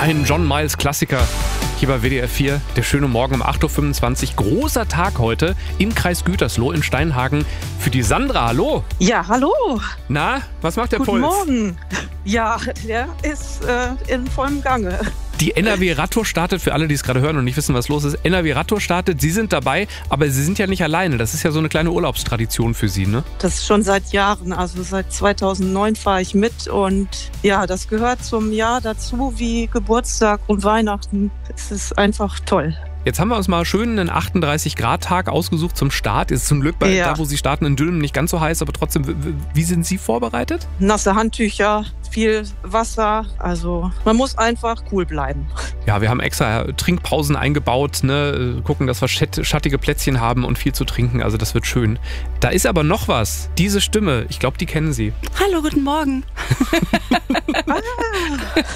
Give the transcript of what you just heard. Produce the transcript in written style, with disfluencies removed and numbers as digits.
Ein John Miles Klassiker hier bei WDR 4. Der schöne Morgen um 8.25 Uhr. Großer Tag heute im Kreis Gütersloh in Steinhagen für die Sandra. Hallo. Ja, hallo. Na, was macht der Guten Puls? Morgen. Ja, der ist in vollem Gange. Die NRW Radtour startet, für alle, die es gerade hören und nicht wissen, was los ist. NRW Radtour startet, Sie sind dabei, aber Sie sind ja nicht alleine. Das ist ja so eine kleine Urlaubstradition für Sie, ne? Das ist schon seit Jahren, also seit 2009 fahre ich mit und ja, das gehört zum Jahr dazu wie Geburtstag und Weihnachten. Es ist einfach toll. Jetzt haben wir uns mal schön einen 38-Grad-Tag ausgesucht zum Start. Ist zum Glück bei da, wo Sie starten, in Dülmen nicht ganz so heiß, aber trotzdem, wie sind Sie vorbereitet? Nasse Handtücher, viel Wasser, also man muss einfach cool bleiben. Ja, wir haben extra Trinkpausen eingebaut, ne? Gucken, dass wir schattige Plätzchen haben und viel zu trinken, also das wird schön. Da ist aber noch was. Diese Stimme, ich glaube, die kennen Sie. Hallo, guten Morgen.